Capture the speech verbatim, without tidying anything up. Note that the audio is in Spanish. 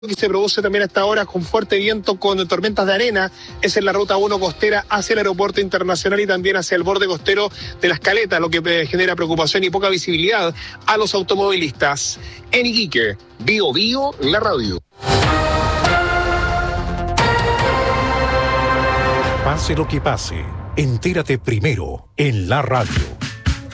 Que se produce también a esta hora con fuerte viento, con tormentas de arena, es en la ruta uno costera hacia el aeropuerto internacional y también hacia el borde costero de Las Caletas, lo que genera preocupación y poca visibilidad a los automovilistas. En Iquique, Bio Bio, la radio. Pase lo que pase, entérate primero en la radio.